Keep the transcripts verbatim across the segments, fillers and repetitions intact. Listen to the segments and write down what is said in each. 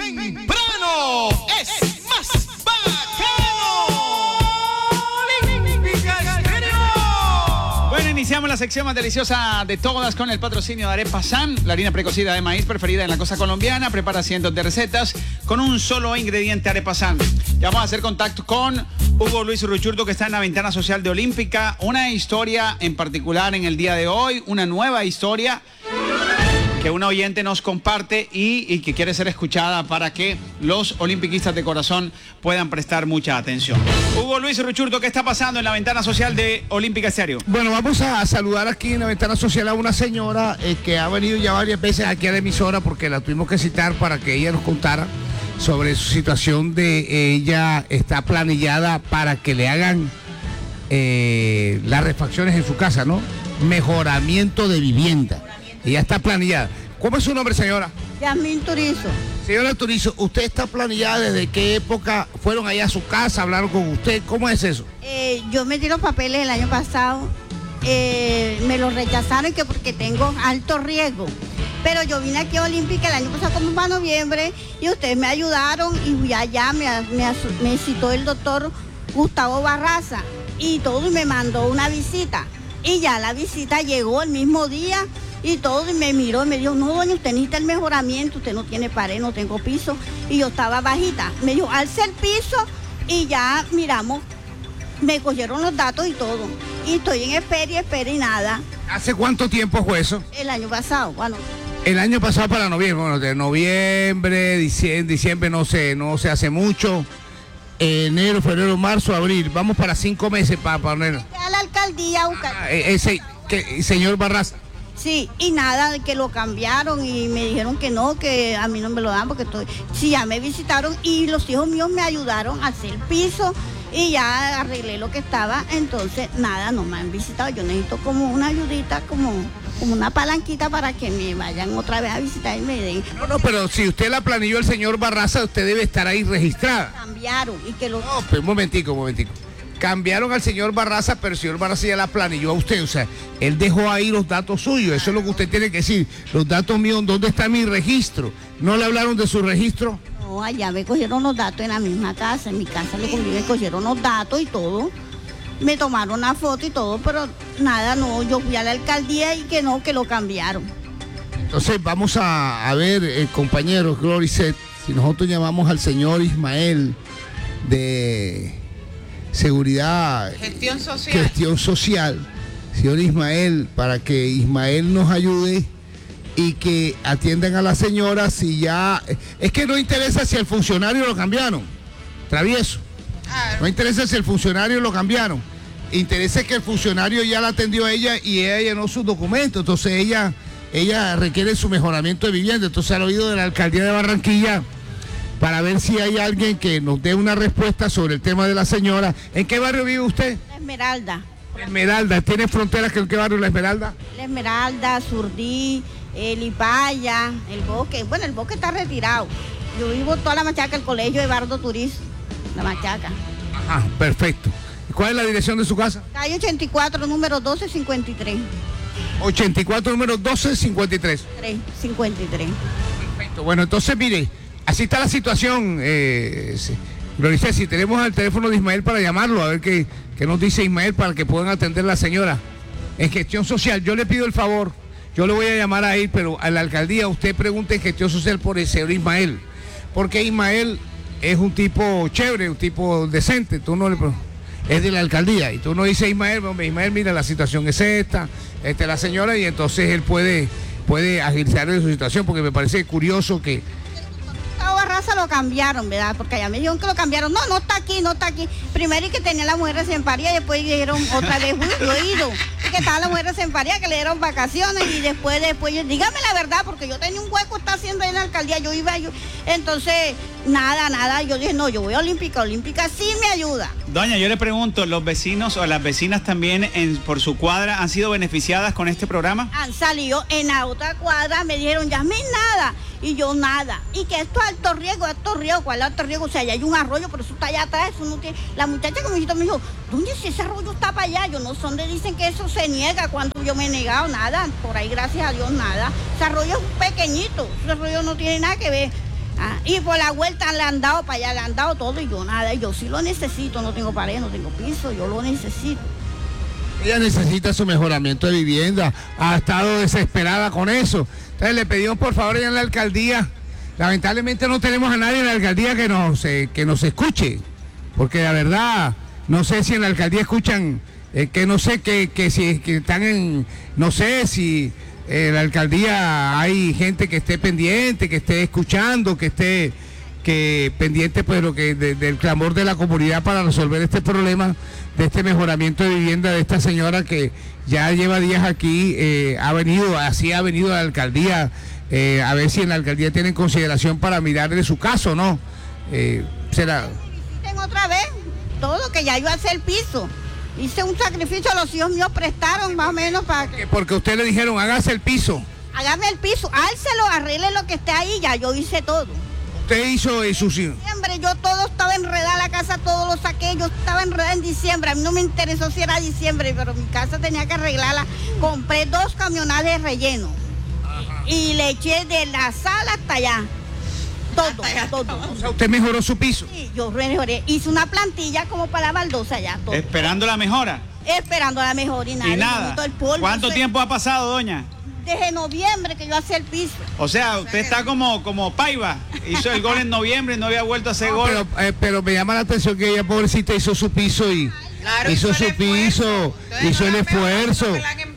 temprano es más bacano. Olímpica Estéreo. Bueno, iniciamos la sección más deliciosa de todas con el patrocinio de Arepa San, la harina precocida de maíz preferida en la costa colombiana. Prepara cientos de recetas con un solo ingrediente, Arepa San. Ya vamos a hacer contacto con Hugo Luis Ruchurdo, que está en la ventana social de Olímpica. Una historia en particular en el día de hoy, una nueva historia que una oyente nos comparte y, y que quiere ser escuchada para que los olimpiquistas de corazón puedan prestar mucha atención. Hugo Luis Ruchurdo, ¿qué está pasando en la ventana social de Olímpica Estéreo? Bueno, vamos a saludar aquí en la ventana social a una señora eh, que ha venido ya varias veces aquí a la emisora porque la tuvimos que citar para que ella nos contara sobre su situación de eh, ella está planillada para que le hagan eh, las refacciones en su casa, ¿no? Mejoramiento de vivienda. Ella está planillada. ¿Cómo es su nombre, señora? Yasmín Turizo. Señora Turizo, ¿usted está planillada desde qué época fueron allá a su casa, hablaron con usted? ¿Cómo es eso? Eh, yo metí los papeles el año pasado, eh, me los rechazaron que porque tengo alto riesgo. Pero yo vine aquí a Olímpica el año pasado como para noviembre y ustedes me ayudaron y allá me, me, me citó el doctor Gustavo Barraza y todo y me mandó una visita. Y ya la visita llegó el mismo día y todo y me miró y me dijo, no, doña, usted necesita el mejoramiento, usted no tiene pared, no tengo piso. Y yo estaba bajita. Me dijo, alce el piso y ya miramos, me cogieron los datos y todo. Y estoy en espera y espera y nada. ¿Hace cuánto tiempo fue eso? El año pasado, bueno. El año pasado para noviembre, bueno, de noviembre, diciembre, diciembre no sé, no se hace mucho. Enero, febrero, marzo, abril. Vamos para cinco meses para poner. A la alcaldía a buscar. Ah, ese, que, señor Barraza. Sí, y nada, que lo cambiaron y me dijeron que no, que a mí no me lo dan porque estoy... Sí, ya me visitaron y los hijos míos me ayudaron a hacer el piso y ya arreglé lo que estaba, entonces nada, no me han visitado. Yo necesito como una ayudita, como, como una palanquita para que me vayan otra vez a visitar y me den... No, no, pero si usted la planilló el señor Barraza, usted debe estar ahí registrada. Cambiaron y que lo... No, pero un momentico, un momentico. Cambiaron al señor Barraza, pero el señor Barraza ya la planilló a usted, o sea, él dejó ahí los datos suyos, eso es lo que usted tiene que decir, los datos míos, ¿dónde está mi registro? ¿No le hablaron de su registro? No, allá me cogieron los datos en la misma casa, en mi casa le cogieron, me cogieron los datos y todo, me tomaron una foto y todo, pero nada, no, yo fui a la alcaldía y que no, que lo cambiaron. Entonces vamos a, a ver, eh, compañeros, Gloricet, si nosotros llamamos al señor Ismael de... Seguridad, gestión social. Gestión social, señor Ismael, para que Ismael nos ayude y que atiendan a la señora si ya... Es que no interesa si el funcionario lo cambiaron, travieso. Ah, no interesa si el funcionario lo cambiaron. Interesa que el funcionario ya la atendió a ella y ella llenó sus documentos. Entonces ella, ella requiere su mejoramiento de vivienda. Entonces al oído de la alcaldía de Barranquilla, para ver si hay alguien que nos dé una respuesta sobre el tema de la señora. ¿En qué barrio vive usted? La Esmeralda. Esmeralda. ¿Tiene fronteras con qué barrio La Esmeralda? La Esmeralda, Surdí, el Ipaya, el Bosque. Bueno, el Bosque está retirado. Yo vivo toda la Machaca, el colegio Eduardo Turizo, la Machaca. Ah, perfecto. ¿Y cuál es la dirección de su casa? Calle ochenta y cuatro, número doce cincuenta y tres. ochenta y cuatro, número doce cincuenta y tres. tres cincuenta y tres. Perfecto. Bueno, entonces mire, así está la situación, eh, sí. Glorice, si tenemos el teléfono de Ismael para llamarlo, a ver qué, qué nos dice Ismael para que puedan atender a la señora. En gestión social, yo le pido el favor, yo le voy a llamar a él, pero a la alcaldía usted pregunte en gestión social por el señor Ismael, porque Ismael es un tipo chévere, un tipo decente, tú no le es de la alcaldía, y tú no dices Ismael, hombre, Ismael, mira, la situación es esta, esta es la señora, y entonces él puede, puede agilizar su situación, porque me parece curioso que Barraza lo cambiaron, ¿verdad? Porque allá me dijeron que lo cambiaron. No, no está aquí, no está aquí. Primero y que tenía la mujer recién parida y después dijeron otra vez, uy, yo he ido. Y que estaba la mujer recién parida, que le dieron vacaciones y después, después, yo, dígame la verdad, porque yo tenía un hueco, está haciendo ahí en la alcaldía, yo iba, yo. Entonces, nada, nada, yo dije, no, yo voy a Olímpica, Olímpica sí me ayuda. Doña, yo le pregunto, ¿los vecinos o las vecinas también en, por su cuadra han sido beneficiadas con este programa? Han salido en la otra cuadra, me dijeron, Yasmín, nada. Y yo nada. Y que esto es alto riesgo, alto riesgo. ¿Cuál es alto riesgo? O sea, allá hay un arroyo, pero eso está allá atrás. Eso no tiene... La muchacha que me dijo, me dijo, ¿dónde es ese arroyo está para allá? Yo no sé dónde dicen que eso se niega. Cuando yo me he negado, nada. Por ahí, gracias a Dios, nada. Ese arroyo es pequeñito. Ese arroyo no tiene nada que ver. Ah, y por la vuelta le han dado para allá, le han dado todo y yo nada. Yo sí lo necesito, no tengo pared, no tengo piso, yo lo necesito. Ella necesita su mejoramiento de vivienda, ha estado desesperada con eso. Entonces le pedimos por favor allá en la alcaldía, lamentablemente no tenemos a nadie en la alcaldía que nos, eh, que nos escuche, porque la verdad, no sé si en la alcaldía escuchan, eh, que no sé, que, que si que están en, no sé si en la alcaldía hay gente que esté pendiente, que esté escuchando, que esté que pendiente pues lo que de, del clamor de la comunidad para resolver este problema de este mejoramiento de vivienda de esta señora que ya lleva días aquí, eh, ha venido, así ha venido a la alcaldía, eh, a ver si en la alcaldía tienen consideración para mirarle su caso, ¿no? Eh, será... Visiten otra vez todo, que ya yo hice el piso. Hice un sacrificio, los hijos míos prestaron más o menos para que... Porque a usted le dijeron, hágase el piso. Hágame el piso, álcelo, arregle lo que esté ahí, ya yo hice todo. Usted hizo eso, sí. En diciembre yo todo estaba enredada, la casa todo lo saqué, yo estaba enredada en diciembre, a mí no me interesó si era diciembre, pero mi casa tenía que arreglarla. Compré dos camionales de relleno. Ajá. Y le eché de la sala hasta allá. Todo, todo. O sea, usted mejoró su piso. Sí, yo mejoré. Hice una plantilla como para la baldosa allá. Todo. Esperando la mejora. Esperando la mejora y nada. Y nada. El polvo, ¿Cuánto tiempo ha pasado, doña? Desde noviembre que yo hacía el piso. O sea, usted está como, como Paiva. Hizo el gol en noviembre y no había vuelto a hacer No, gol. pero, eh, pero me llama la atención que ella, pobrecita, hizo su piso y Claro, hizo su piso, hizo el esfuerzo.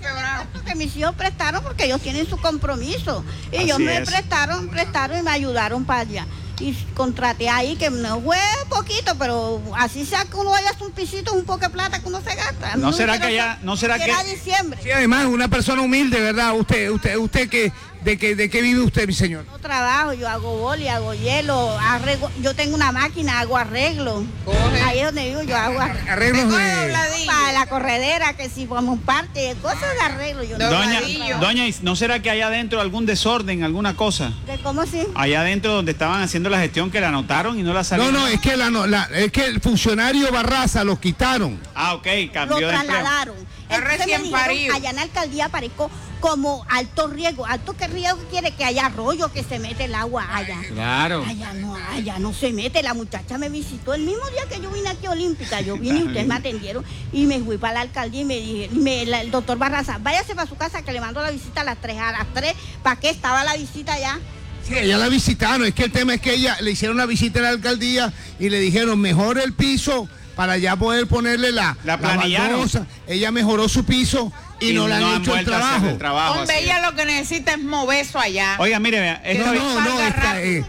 Que mis hijos prestaron porque ellos tienen su compromiso. Y Así ellos me es. prestaron, prestaron y me ayudaron para allá. Y contraté ahí, que no fue poquito, pero así sea que uno vaya a un pisito, un poco de plata que uno se gasta. ¿No será quiero que ya- sa- no será que- Era diciembre. Sí, además, una persona humilde, ¿verdad? Usted, usted, usted que, de que, de qué vive usted, mi señor. Yo trabajo, yo hago boli, hago hielo, arreglo, yo tengo una máquina, hago arreglo. Coge. Ahí es donde vivo, yo hago arreglo. Arreglos Coge de... dobladillo. Para la corredera, que si vamos parte, cosas de arreglo. Yo no Doña, Dobladillo. doña, ¿y ¿no será que allá adentro algún desorden, alguna cosa? ¿De cómo sí? Allá adentro donde estaban haciendo la gestión que la anotaron y no la No, salieron. no, es que, la, no, la- es que el funcionario Barraza lo quitaron. Ah, ok, Lo cambió de empleo. trasladaron. Está Entonces me recién dijeron, parido. allá en la alcaldía aparezco como alto riesgo. ¿Alto qué riesgo quiere? Que haya arroyo, que se mete el agua allá. Claro. Allá no, allá no se mete. La muchacha me visitó el mismo día que yo vine aquí a Olímpica. Yo vine y ustedes me atendieron y me fui para la alcaldía y me dije, me- la- el doctor Barraza, váyase para su casa que le mando la visita a las tres. A las tres, ¿para qué estaba la visita allá? Sí, ella la visitaron, es que el tema es que ella le hicieron una visita a la alcaldía y le dijeron, mejore el piso para ya poder ponerle la, La planillaron. baldosa. Ella mejoró su piso y, no le han hecho el vuelto a hacer trabajo. el trabajo, Hombre, así ella es. lo que necesita es mover eso allá. Oiga, mire, vea, esto No, es- no, no, Salga está, rápido. eh,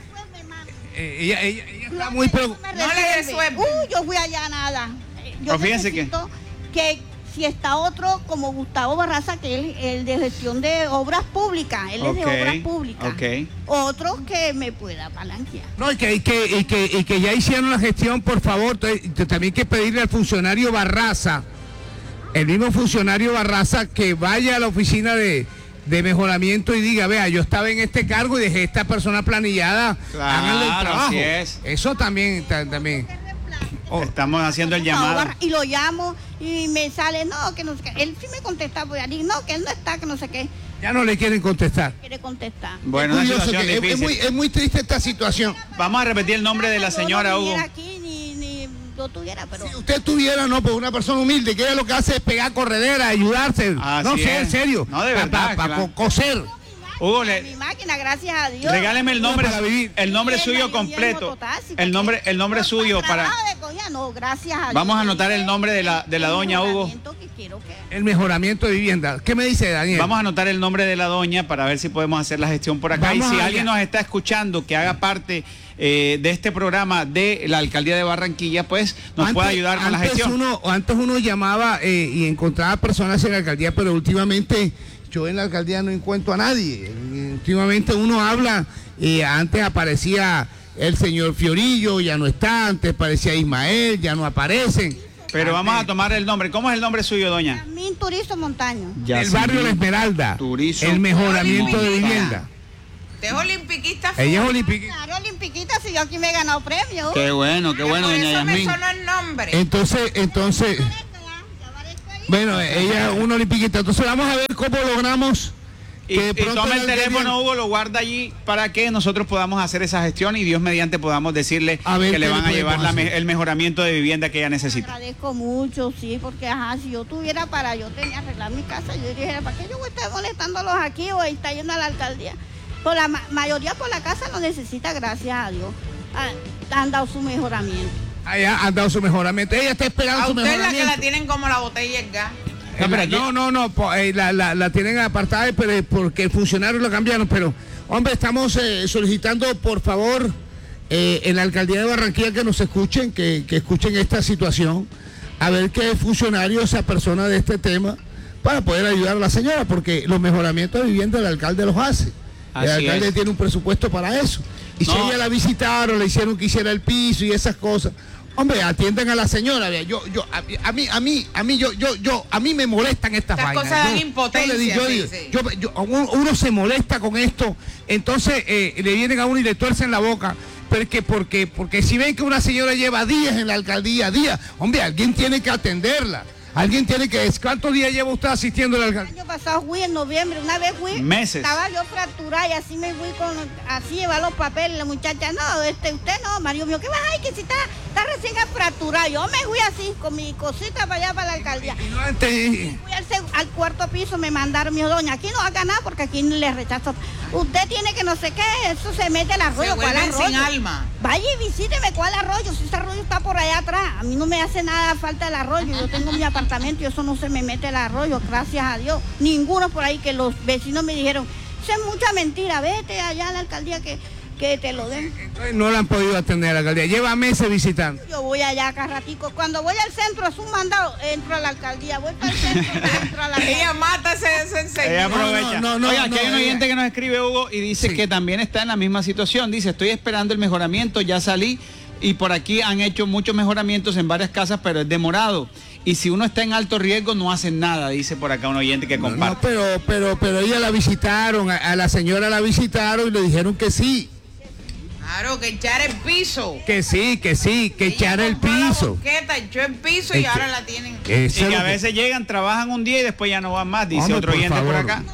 eh, ella, ella- ella está muy preocupada. No le resuelve. Uh, yo fui allá nada. Yo Pero fíjense que- necesito que si está otro como Gustavo Barraza, que es el, el de gestión de obras públicas, él es de Ok, obras públicas. ok. Otro que me pueda palanquear. No, y que, y que, y que, y que ya hicieron la gestión, por favor. Entonces, también hay que pedirle al funcionario Barraza, el mismo funcionario Barraza, que vaya a la oficina de, de mejoramiento y diga, vea, yo estaba en este cargo y dejé a esta persona planillada, Claro, háganle el trabajo. así es. Eso también, ta- también. Oh, estamos haciendo el Gustavo llamado. Barra- Y lo llamo y me sale, no, que no sé qué. Él sí me contesta, pues, y no, que él no está, que no sé qué. ya no le quieren contestar. Quiere contestar. Bueno, Es una curioso situación que es, es difícil. muy, es muy triste esta situación. Vamos a repetir el nombre de la Yo señora no Hugo. viniera aquí ni, ni yo tuviera, pero... Si usted tuviera, no, pues una persona humilde, que ella lo que hace es pegar corredera, ayudarse. Así no sé, es. en serio. No, de Pa- verdad, pa- pa- claro. co- coser. Hugo, Mi le, máquina, gracias a Dios. regáleme el nombre, para vivir. el nombre Bien, suyo bien, completo. mototáxica, El nombre, que- el nombre no, suyo para. trabajo de coña, no, gracias a Dios. Vamos a anotar el nombre de la- de la El doña Hugo. mejoramiento que quiero que- El mejoramiento de vivienda. ¿Qué me dice Daniel? Vamos a anotar el nombre de la doña para ver si podemos hacer la gestión por acá. Vamos y si allá. alguien nos está escuchando que haga parte eh, de este programa de la alcaldía de Barranquilla, pues nos Antes- puede ayudar con la antes gestión. Uno, antes uno llamaba eh, y encontraba personas en la alcaldía, pero últimamente yo en la alcaldía no encuentro a nadie. Eh, Últimamente uno habla, eh, antes aparecía el señor Fiorillo, ya no está, antes aparecía Ismael, ya no aparecen. Pero vamos a Antes- tomar el nombre. ¿Cómo es el nombre suyo, doña? Yasmín Turizo Montaño. El barrio La Esmeralda, Turizo. el mejoramiento de Montaña. vivienda. Usted es olimpiquista. Ella es olímpica. Claro, Olimpiquita, si yo aquí me he ganado premios. Qué bueno, qué bueno, Por doña eso me Yasmín. sonó el nombre. Entonces, entonces, bueno, ella es una olimpiquita. Entonces vamos a ver cómo logramos Y, que de y pronto toma el la alcaldía- teléfono, Hugo, lo guarda allí para que nosotros podamos hacer esa gestión y Dios mediante podamos decirle A ver que le qué van le a llevar podemos la me- hacer. el mejoramiento de vivienda que ella necesita. Agradezco mucho, sí, porque ajá, si yo tuviera para yo tenía arreglar mi casa, yo dijera, ¿para qué yo voy a estar molestándolos aquí o está yendo a la alcaldía? Por la ma- mayoría por la casa lo necesita, gracias a Dios. Ah, han dado su mejoramiento. Allá han dado su mejoramiento. Ella está esperando A su usted es la que mejoramiento. la tienen como la botella de gas. Eh, No, pero aquí- no, no, no, po- eh, la, la- la tienen apartada pero es porque el funcionario lo cambiaron, pero hombre, estamos eh, solicitando por favor eh, en la alcaldía de Barranquilla que nos escuchen, que, que escuchen esta situación, a ver qué funcionario se apersona de este tema para poder ayudar a la señora, porque los mejoramientos de vivienda el alcalde los hace. El Así alcalde es. tiene un presupuesto para eso. Y si No. ella la visitaron, le hicieron que hiciera el piso y esas cosas. Hombre, atiendan a la señora, vea, yo, yo, a, a mí, a mí, a mí, yo, yo, yo, a mí me molestan estas Estas vainas. cosas dan Yo- impotencia, yo le digo, yo sí, digo, sí. yo- yo- uno, uno se molesta con esto, entonces eh, le vienen a uno y le tuercen la boca. Pero es que porque, porque si ven que una señora lleva días en la alcaldía, días, hombre, alguien tiene que atenderla. Alguien tiene que... ¿Cuántos días lleva usted asistiendo al El alcalde? año pasado fui en noviembre, una vez fui, Meses. estaba yo fracturada y así me fui con, así llevar los papeles, la muchacha, no, este, usted no, Mario mío, ¿qué vas ahí? Que si está, está recién fracturada, yo me fui así con mi cosita para allá para la alcaldía. Y no antes- Fui al, seg- al cuarto piso, me mandaron, mi doña, aquí no haga nada porque aquí le rechazo. Usted tiene que no sé qué, eso se mete al arroyo, Se ¿cuál vuelven arroyo? sin alma. Vaya y visíteme cuál arroyo, si ese arroyo está por allá atrás. A mí no me hace nada falta el arroyo, yo tengo mi apartamento y eso no se me mete el arroyo, gracias a Dios. Ninguno por ahí que los vecinos me dijeron, eso es mucha mentira, vete allá a la alcaldía que, que te lo den. Entonces no la han podido atender a la alcaldía. Lleva meses visitando. Yo voy allá acá ratico, cuando voy al centro es un mandado, entro a la alcaldía, voy para el centro, entro a la Ella alcaldía. mata ese, ese Ella señor. aprovecha. no, no, Oiga, no, aquí hay un ella- oyente que nos escribe, Hugo, y dice Sí. que también está en la misma situación. Dice, estoy esperando el mejoramiento, ya salí, y por aquí han hecho muchos mejoramientos en varias casas, pero es demorado. Y si uno está en alto riesgo, no hacen nada, dice por acá un oyente que No, comparte. pero, pero, pero ella la visitaron, a, a la señora la visitaron y le dijeron que sí, Claro, que echar el piso. que sí, que sí, que Ella echar el compró la piso. boqueta, echó el piso y Eche- ahora la tienen. Y Eso es que lo a que- veces llegan, trabajan un día y después ya no van más, dice Hombre, otro por oyente por favor. acá. No,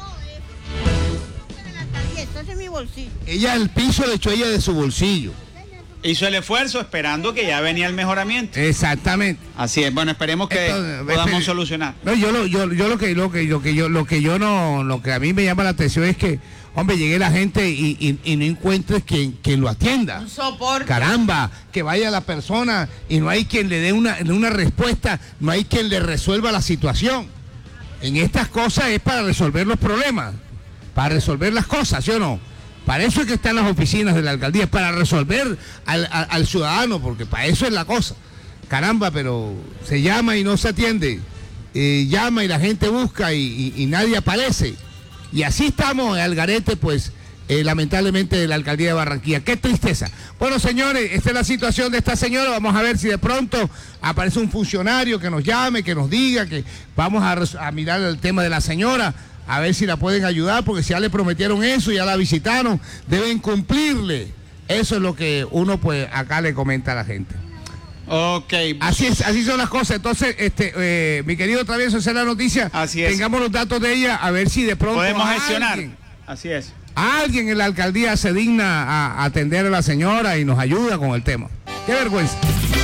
eh, en la alcaldía, esto es en mi bolsillo. Ella el piso le echó ella de su bolsillo. Hizo el esfuerzo esperando que ya venía el mejoramiento. Exactamente. Así es, bueno, esperemos que Entonces, podamos espere. solucionar. No, yo lo, yo, yo lo que lo que lo que yo lo que yo no, lo que a mí me llama la atención es que, hombre, llegue la gente y, y- y no encuentres quien, quien lo atienda. Un soporte. Caramba, que vaya la persona y no hay quien le dé una, una respuesta, no hay quien le resuelva la situación. En estas cosas es para resolver los problemas, para resolver las cosas, ¿sí o no? Para eso es que están las oficinas de la alcaldía, para resolver al, al- al ciudadano, porque para eso es la cosa. Caramba, pero se llama y no se atiende. Eh, llama y la gente busca y, y- y nadie aparece. Y así estamos al garete, pues, eh, lamentablemente, de la alcaldía de Barranquilla. Qué tristeza. Bueno, señores, esta es la situación de esta señora. Vamos a ver si de pronto aparece un funcionario que nos llame, que nos diga, que vamos a, res- a mirar el tema de la señora, a ver si la pueden ayudar, porque si ya le prometieron eso, ya la visitaron, deben cumplirle. Eso es lo que uno, pues, acá le comenta a la gente. Ok. Así es, así son las cosas. Entonces, este, eh, mi querido Travieso, esa es la noticia. Así es. Tengamos los datos de ella, a ver si de pronto Podemos a gestionar. alguien, Así es. alguien en la alcaldía se digna a atender a la señora y nos ayuda con el tema. Qué vergüenza.